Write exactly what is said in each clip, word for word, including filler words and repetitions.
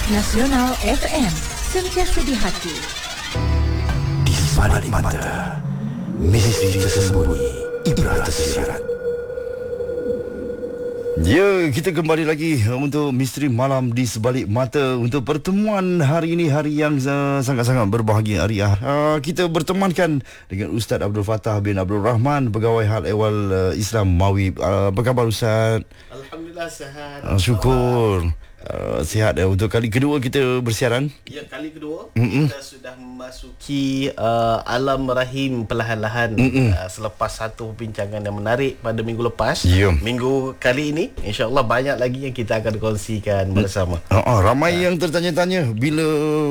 Nasional F M, sentiasa di hati. Di sebalik mata, misteri tersembunyi, ibrah tersirat. Ya, kita kembali lagi untuk misteri malam di sebalik mata. Untuk pertemuan hari ini, hari yang uh, sangat-sangat berbahagia, hari uh, kita bertemankan dengan Ustaz Abdul Fattah bin Abdul Rahman, Pegawai Hal Ehwal uh, Islam Mawi. Uh, apa khabar Ustaz? Alhamdulillah sihat. Uh, syukur. Uh, sihat. Uh, untuk kali kedua kita bersiaran. Ya, kali kedua Mm-mm. kita sudah memasuki uh, alam rahim perlahan-lahan uh, selepas satu perbincangan yang menarik pada minggu lepas. Ya. Minggu kali ini insya-Allah banyak lagi yang kita akan kongsikan bersama. Uh, uh, ramai uh. yang tertanya-tanya bila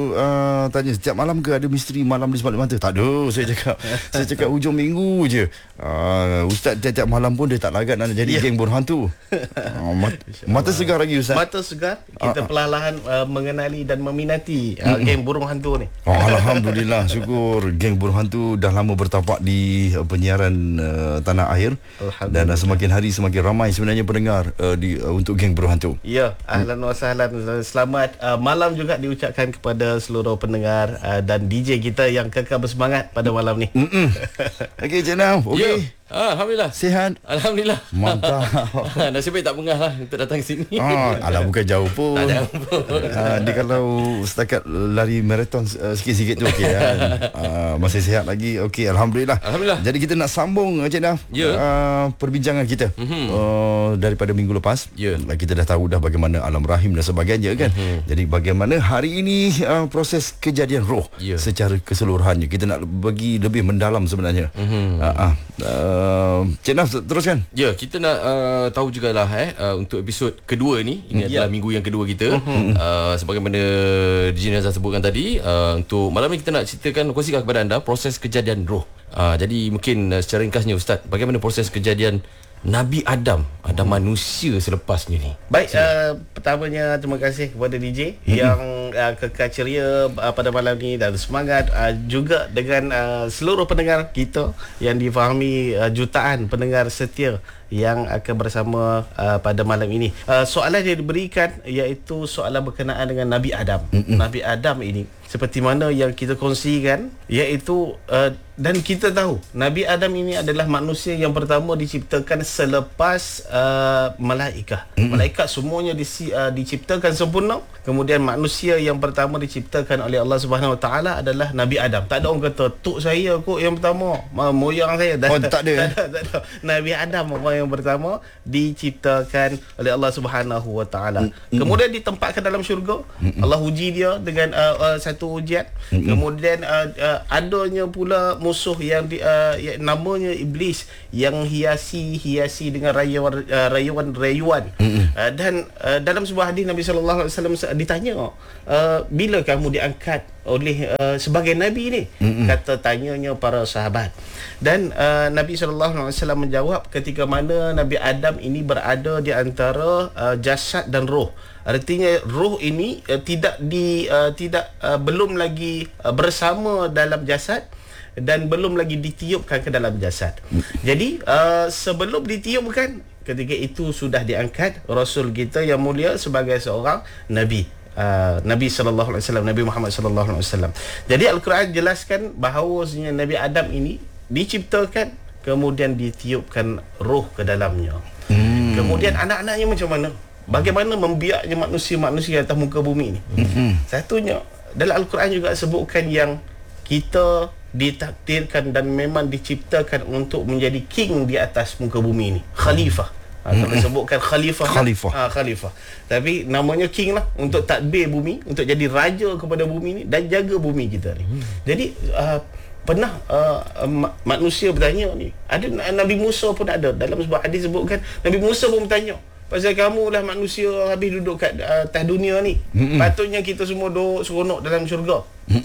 uh, tanya setiap malam ke ada misteri malam di sebalik mata. Tak ada, saya cakap. Saya cakap hujung minggu je. Uh, Ustaz tiap-tiap malam pun dia tak lagat nak jadi Ya. geng berhantu. Uh, mat- mata segar lagi Ustaz. Mata segar, kita Ah, ah. perlahan uh, mengenali dan meminati uh, geng burung hantu ni. Oh, Alhamdulillah, syukur geng burung hantu dah lama bertapak di uh, penyiaran uh, tanah air. Dan uh, semakin hari semakin ramai sebenarnya pendengar uh, di uh, untuk geng burung hantu. Ya, ahlan wa sahlan. Selamat uh, malam juga diucapkan kepada seluruh pendengar uh, dan D J kita yang kekal bersemangat pada malam ni. Okey, Cik Nam. Okey. Ya. Ah, Alhamdulillah. Sihat. Alhamdulillah. Mantap. Nasib baik tak bengah lah untuk datang ke sini. Ah, alah bukan jauh pun. Tak jauh pun. Ah, dia kalau setakat lari maraton uh, sikit-sikit tu okey kan. Ah, masih sihat lagi. Okey, alhamdulillah. Alhamdulillah. Jadi kita nak sambung Encik Naf. Ya. Uh, perbincangan kita Mhm. uh, daripada minggu lepas. Ya. Kita dah tahu dah bagaimana alam rahim dan sebagainya kan. Mhm. Jadi bagaimana hari ini uh, proses kejadian roh Ya. secara keseluruhannya. Kita nak bagi lebih mendalam sebenarnya. Mhm. Ah, ah. Uh, Encik Naf teruskan. Ya, kita nak uh, tahu jugalah eh uh, untuk episod kedua ni, ini Ya. adalah minggu yang kedua kita. Uh, sebagaimana D J Nazar sebutkan tadi, uh, untuk malam ni kita nak ceritakan, kongsikan kepada anda proses kejadian roh. Uh, jadi mungkin uh, secara ringkasnya Ustaz, bagaimana proses kejadian Nabi Adam, ada manusia selepasnya ni? Baik, uh, pertamanya terima kasih kepada D J hmm. yang uh, kekal ceria uh, pada malam ni dan semangat uh, juga dengan uh, seluruh pendengar kita yang difahami uh, jutaan pendengar setia yang akan bersama uh, pada malam ini. Uh, soalan yang diberikan iaitu soalan berkenaan dengan Nabi Adam. Mm-mm. Nabi Adam ini seperti mana yang kita kongsikan iaitu uh, dan kita tahu Nabi Adam ini adalah manusia yang pertama diciptakan selepas uh, malaikat. Mm-hmm. Malaikat semuanya disi, uh, diciptakan sempurna. Kemudian manusia yang pertama diciptakan oleh Allah Subhanahu Wa Taala adalah Nabi Adam. Tak ada orang kata tuk saya kot yang pertama, moyang saya. Oh, tak ada. tak ada, tak ada. Nabi Adam orang yang pertama diciptakan oleh Allah Subhanahu Wa Taala. Mm-hmm. Kemudian ditempatkan dalam syurga. Mm-hmm. Allah uji dia dengan uh, uh, satu ujian. Mm-hmm. Kemudian uh, uh, adanya pula musuh yang di, uh, yang namanya iblis yang hiasi hiasi dengan rayuan uh, rayuan rayuan. Mm-hmm. Uh, dan uh, dalam sebuah hadis Nabi sallallahu alaihi wasallam ditanya, uh, bila kamu diangkat oleh uh, sebagai nabi ni? Mm-hmm. Kata tanyanya para sahabat. Dan uh, Nabi sallallahu alaihi wasallam menjawab, ketika mana Nabi Adam ini berada di antara uh, jasad dan roh. Artinya roh ini uh, tidak di uh, tidak uh, belum lagi uh, bersama dalam jasad dan belum lagi ditiupkan ke dalam jasad. Jadi uh, sebelum ditiupkan, ketika itu sudah diangkat Rasul kita yang mulia sebagai seorang nabi. Uh, Nabi sallallahu alaihi wasallam, Nabi Muhammad sallallahu alaihi wasallam. Jadi Al-Quran jelaskan bahawasanya Nabi Adam ini diciptakan kemudian ditiupkan roh ke dalamnya. Hmm. Kemudian anak-anaknya macam mana? Bagaimana membiaknya manusia-manusia atas muka bumi ini? Hmm. Satunya dalam Al-Quran juga sebutkan yang kita ditakdirkan dan memang diciptakan untuk menjadi king di atas muka bumi ini, khalifah. Ha, kalau sebutkan khalifah Khalifah. ha, khalifah. Tapi namanya king lah, untuk tadbir bumi, untuk jadi raja kepada bumi ni dan jaga bumi kita ni. Hmm. Jadi uh, pernah uh, uh, manusia bertanya ni, ada Nabi Musa pun ada dalam sebuah hadis sebutkan Nabi Musa pun bertanya, pasal kamu lah manusia habis duduk kat uh, atas dunia ni. Mm-mm. Patutnya kita semua duduk seronok dalam syurga.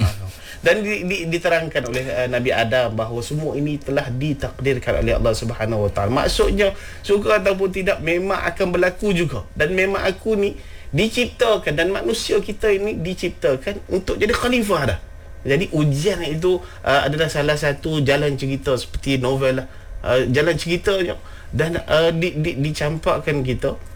Dan di, di, diterangkan oleh uh, Nabi Adam bahawa semua ini telah ditakdirkan oleh Allah Subhanahu Wa Taala. Maksudnya suka ataupun tidak memang akan berlaku juga. Dan memang aku ni diciptakan dan manusia kita ini diciptakan untuk jadi khalifah dah. Jadi ujian itu uh, adalah salah satu jalan cerita seperti novel lah. Uh, jalan ceritanya dan uh, di, di, dicampakkan kita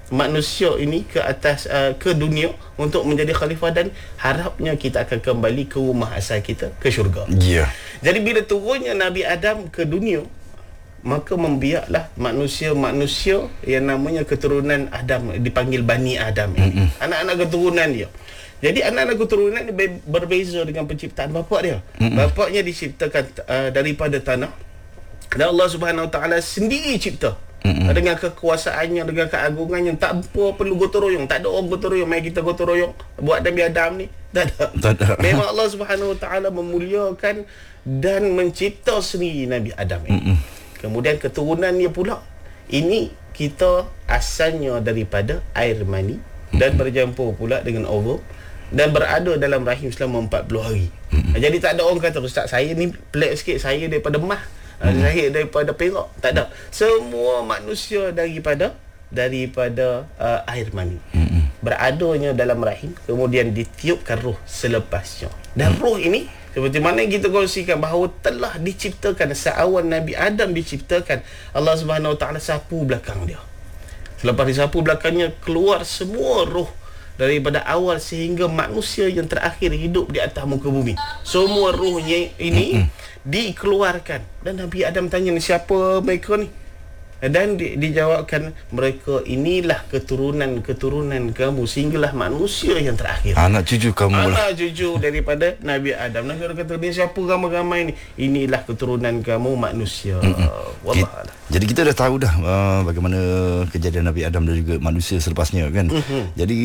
manusia ini ke atas uh, ke dunia untuk menjadi khalifah, dan harapnya kita akan kembali ke rumah asal kita, ke syurga. Ya. Yeah. Jadi bila turunnya Nabi Adam ke dunia, maka membiaklah manusia-manusia yang namanya keturunan Adam, dipanggil Bani Adam ini. Mm-hmm. Anak-anak keturunan dia. Jadi anak-anak keturunan ni berbeza dengan penciptaan bapa dia. Mm-hmm. Bapaknya diciptakan uh, daripada tanah, dan Allah Subhanahu Wa Taala sendiri cipta. Mm-hmm. Dengan kekuasaannya, dengan keagungannya, tak apa perlu gotong royong, tak ada orang gotong royong, mari kita gotong royong buat Nabi Adam ni. Tak ada. Tak ada. Memang Allah Subhanahu Wa Taala memuliakan dan mencipta sendiri Nabi Adam ini. Mm-hmm. Kemudian keturunannya pula, ini kita asalnya daripada air mani, mm-hmm. dan bercampur pula dengan ovum, dan berada dalam rahim selama empat puluh hari. Mm-hmm. Jadi tak ada orang kata, Ustaz saya ni pelik sikit, saya daripada mah, Hmm. Saya daripada Perak. Tak ada. Semua manusia daripada Daripada uh, air mani. Hmm. Beradanya dalam rahim, kemudian ditiupkan roh selepasnya. Dan hmm. roh ini, seperti mana yang kita kongsikan, bahawa telah diciptakan seawal Nabi Adam diciptakan, Allah Subhanahu Wa Taala sapu belakang dia. Selepas disapu belakangnya, keluar semua roh daripada awal sehingga manusia yang terakhir hidup di atas muka bumi. Semua rohnya ini dikeluarkan. Dan Nabi Adam tanya, ni siapa mereka ni? Dan di, dijawabkan, mereka inilah keturunan-keturunan kamu, sehinggalah manusia yang terakhir. Anak cucu kamu lah. Anak cucu daripada Nabi Adam. Nabi Adam kata, ni siapa ramai-ramai ni? Inilah keturunan kamu manusia. Wallah. Jadi kita dah tahu dah uh, bagaimana kejadian Nabi Adam dan juga manusia selepasnya kan. Mm-hmm. Jadi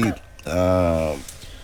uh,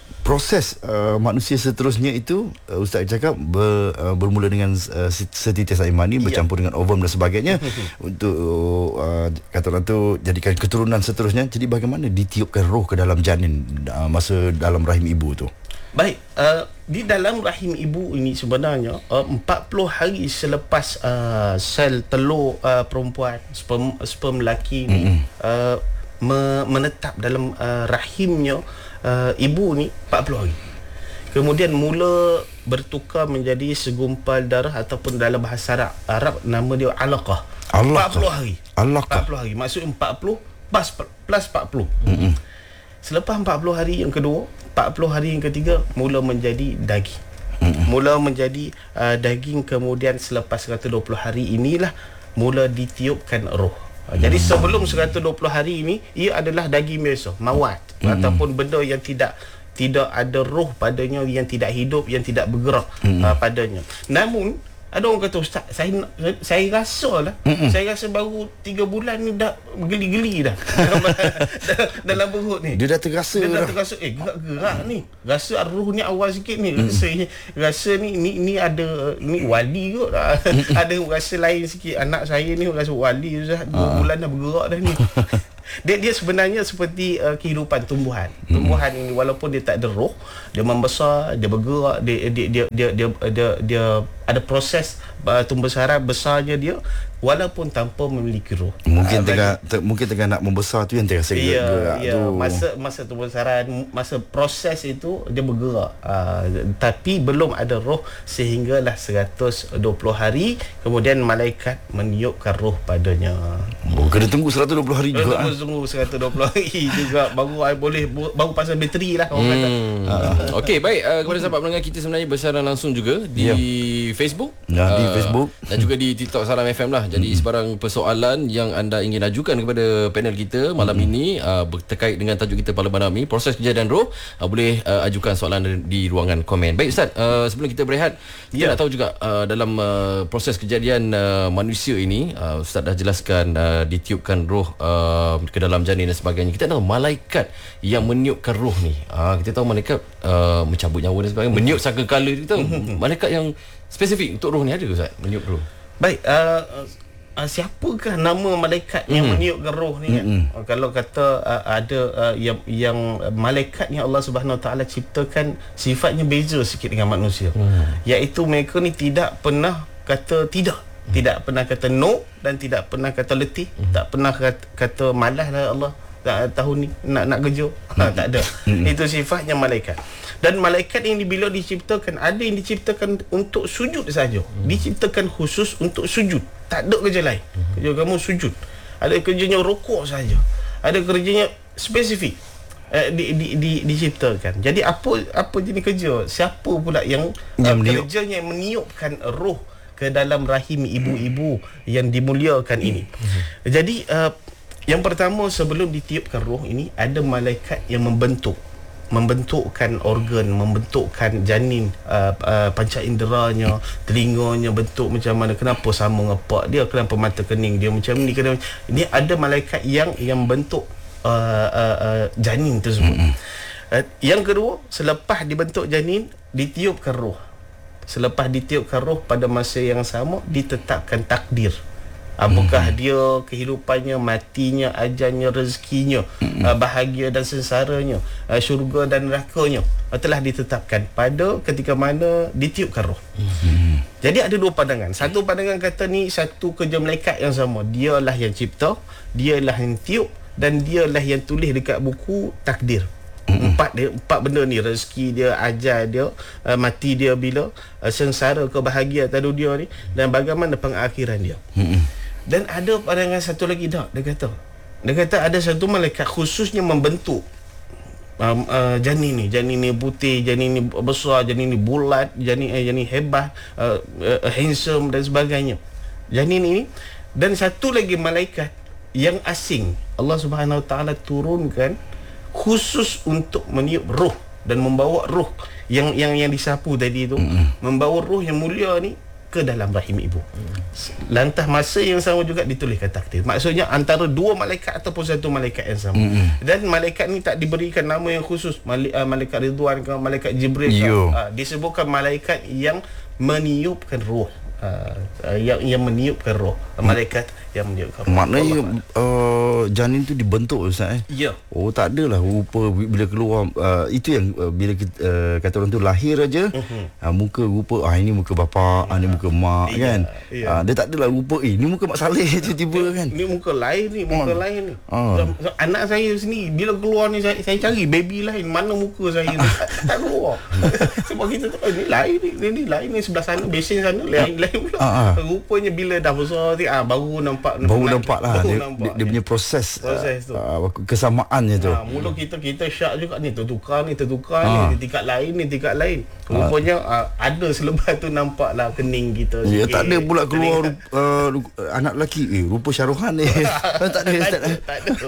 proses uh, manusia seterusnya itu, uh, Ustaz cakap ber, uh, bermula dengan uh, setitis air mani, bercampur yeah. dengan ovum dan sebagainya untuk uh, kata orang tu jadikan keturunan seterusnya. Jadi bagaimana ditiupkan roh ke dalam janin uh, masa dalam rahim ibu tu? Baik, uh, di dalam rahim ibu ini sebenarnya uh, empat puluh hari selepas uh, sel telur uh, perempuan, sperm, sperm lelaki ni mm-hmm. uh, me- menetap dalam uh, rahimnya uh, ibu ni empat puluh hari. Kemudian mula bertukar menjadi segumpal darah, ataupun dalam bahasa Arab, Arab nama dia alaqah. empat puluh hari. Alaqah. empat puluh hari. Maksud empat puluh plus plus empat puluh. Mm-hmm. Selepas empat puluh hari yang kedua, empat puluh hari yang ketiga, mula menjadi daging. Mm-hmm. Mula menjadi uh, daging. Kemudian selepas seratus dua puluh hari inilah mula ditiupkan roh. Uh, mm-hmm. Jadi sebelum seratus dua puluh hari ini, ia adalah daging biasa, mawat, mm-hmm. ataupun benda yang tidak tidak ada roh padanya, yang tidak hidup, yang tidak bergerak mm-hmm. uh, padanya. Namun ada orang kata, Ustaz, saya saya rasa lah, mm-mm. saya rasa baru tiga bulan ni dah geli-geli dah dalam, dalam perut ni. Dia dah terasa Dia dah dah. terasa, eh gerak-gerak ni. Rasa roh ni awal sikit ni. Mm. Rasa, rasa ni, ni ni ada, ni wali kot lah. Ada rasa lain sikit. Anak saya ni rasa wali, Ustaz. Dua uh. bulan dah bergerak dah ni. Dia, dia sebenarnya seperti uh, kehidupan tumbuhan. Tumbuhan ini walaupun dia tak ada roh, dia membesar, dia bergerak, dia dia dia dia dia, dia, dia ada proses uh, tumbuh besar besarnya dia, walaupun tanpa memiliki roh. Mungkin uh, tengah te, mungkin tengah nak membesar tu yang terasa ya, gerak ya, tu. Masa masa tumbuh besaran, masa proses itu dia bergerak. Uh, tapi belum ada roh sehinggalah seratus dua puluh hari, kemudian malaikat meniupkan roh padanya. Oh, kena tunggu seratus dua puluh hari juga. Kena tunggu seratus dua puluh hari juga baru boleh baru pasang bateri lah orang kata. Hmm. Uh. Okey, baik, uh, kepada sahabat pendengar, kita sebenarnya bersiaran langsung juga di yeah. Facebook, nah, di uh, Facebook dan juga di TikTok Salam F M lah. Jadi hmm. sebarang persoalan yang anda ingin ajukan kepada panel kita malam hmm. ini uh, terkait dengan tajuk kita pada malam ini, proses kejadian roh, uh, boleh uh, ajukan soalan di ruangan komen. Baik Ustaz, uh, sebelum kita berehat, kita yeah. nak tahu juga uh, dalam uh, proses kejadian uh, manusia ini, uh, Ustaz dah jelaskan uh, ditiupkan roh uh, ke dalam janin dan sebagainya. Kita tahu malaikat yang meniupkan roh ni, uh, kita tahu malaikat uh, mencabut nyawa dan sebagainya, meniup sangkakala. Kita tahu malaikat yang spesifik untuk roh ni ada ke Ustaz, meniup roh? Baik, uh, uh, siapakah nama malaikat yang mm. meniupkan roh ni kan? Mm-hmm. Uh, kalau kata uh, ada uh, yang yang malaikat yang Allah Subhanahu Wa Taala ciptakan sifatnya beza sikit dengan manusia. Mm. Iaitu mereka ni tidak pernah kata tidak. Mm. Tidak pernah kata no, dan tidak pernah kata letih, mm. tak pernah kata, kata malas lah Allah tak, tahun ni nak nak kerja. Mm. Ha, tak ada. Mm. Itu sifatnya malaikat. Dan malaikat ini bila diciptakan, ada yang diciptakan untuk sujud saja. Hmm. Diciptakan khusus untuk sujud. Tak ada kerja lain. Hmm. Kerja kamu sujud. Ada kerjanya rukuk saja. ada kerjanya spesifik. Uh, di, di, di, diciptakan. Jadi apa apa jenis kerja? Siapa pula yang, yang uh, meniup. kerjanya yang meniupkan roh ke dalam rahim ibu-ibu yang dimuliakan ini. Jadi uh, yang pertama, sebelum ditiupkan roh ini, ada malaikat yang membentuk membentukkan organ, membentukkan janin, uh, uh, panca inderanya, telinganya bentuk macam mana, kenapa sama ngepak dia, kenapa mata kening dia macam ni, kenapa ini, ada malaikat yang yang bentuk Uh, uh, uh, janin tersebut. Mm-hmm. uh, Yang kedua, selepas dibentuk janin, ditiupkan roh. Selepas ditiupkan roh, pada masa yang sama ditetapkan takdir. Apakah mm-hmm. dia kehidupannya, matinya, ajalnya, rezekinya, mm-hmm. uh, bahagia dan sengsaranya, uh, syurga dan nerakanya, uh, telah ditetapkan pada ketika mana ditiupkan roh. Mm-hmm. Jadi ada dua pandangan. Satu pandangan kata ni satu kerja malaikat yang sama. Dialah yang cipta, dialah yang tiup, dan dialah yang tulis dekat buku takdir. Mm-hmm. Empat dia, empat benda ni, rezeki dia, ajal dia, uh, mati dia bila, uh, sengsara ke bahagia atas dunia ni, dan bagaimana pengakhiran dia. Mm-hmm. Dan ada pandangan satu lagi tak, dia kata. Dia kata ada satu malaikat khususnya membentuk um, uh, janin ni, janin ni putih, janin ni besar, janin ni bulat, janin eh, janin hebat, uh, uh, handsome dan sebagainya. Janin ini, dan satu lagi malaikat yang asing Allah Subhanahu Wa Taala turunkan khusus untuk meniup roh dan membawa roh yang yang yang disapu tadi itu, mm-hmm. membawa roh yang mulia ni ke dalam rahim ibu. Mm-hmm. Lantas masa yang sama juga dituliskan takdir. Maksudnya antara dua malaikat ataupun satu malaikat yang sama. Mm-hmm. Dan malaikat ni tak diberikan nama yang khusus, Malik, uh, malaikat Ridwan ke malaikat Jibril ke, uh, disebutkan malaikat yang meniupkan roh. Uh, uh, yang yang meniupkan roh, malaikat yang meniupkan roh. Maknanya uh, janin tu dibentuk, Ustaz eh? Ya. Oh, tak adalah rupa bila keluar, uh, itu yang uh, bila kita, uh, kata orang tu lahir aja, uh-huh. uh, muka rupa, ah ini muka bapa, ah, ah ni muka mak, iya, kan. Iya. Uh, dia tak adalah rupa, eh ni muka Mak Saleh tiba-tiba kan. Ni muka lain ni, muka oh. lain ni. Oh. Anak saya sini bila keluar ni, saya, saya cari baby lain, mana muka saya ni. tak, tak keluar. Sebab kita tahu ni lain ni, ni, ni lain ni, sebelah sana besen sana lain lain pula. Ah, ah. Rupanya bila dah besar ni, ah baru nampak baru nampak lah baru dia, nampak, dia, dia punya proses, proses tu. Uh, kesamaannya tu. Ah, mula kita kita syak juga ni, tertukar ni, tertukar ah. ni, tingkat lain ni, tingkat lain. Rupanya ah. uh, ada selepas tu nampak lah kening kita. Ya, tak ada pula keluar uh, anak lelaki, eh rupa Syaruhan ni. tak ada, tak ada. Tak ada.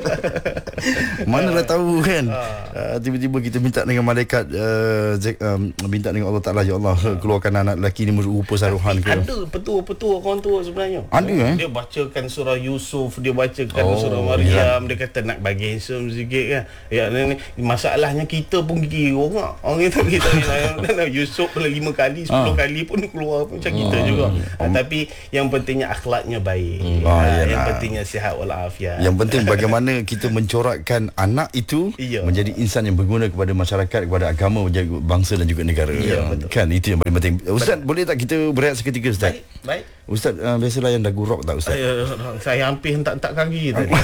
Mana dah tahu kan. Uh, tiba-tiba kita minta dengan malaikat, uh, um, minta dengan Allah Taala, ya Allah, uh. keluarkan anak lelaki ni rupa Syaruhan ke. Ada petua-petua orang tua sebenarnya. Ada eh. Dia bacakan surah Yusuf, dia bacakan oh, surah Maryam, ya. Dia kata nak bagi handsome sikit kan. Ya, ni, masalahnya kita pun gigi orang. Orang kita kita Yusuf lima kali, sepuluh ah. kali pun keluar macam oh. kita juga. Ha, tapi yang pentingnya akhlaknya baik. Hmm. Oh, ha, yang pentingnya sihat walafiat. Yang penting bagaimana kita mencorakkan anak itu iya. menjadi insan yang berguna kepada masyarakat, kepada agama, menjadi bangsa dan juga negara. Ya, kan itu yang paling penting. Ustaz, betul. Boleh tak kita berehat seketika, Ustaz? Baik, baik. Ustaz, uh, biasalah yang lagu rock tak, Ustaz? Saya, saya hampir hentak-hentak kaki tadi.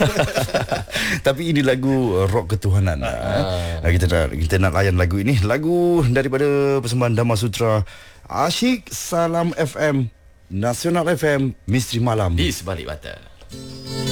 Tapi ini lagu rock ketuhanan. Ah. Uh, kita nak kita nak layan lagu ini. Lagu daripada persembahan Dhamma Sutra Asyik Salam F M, Nasional F M, Misteri Malam di Sebalik Mata.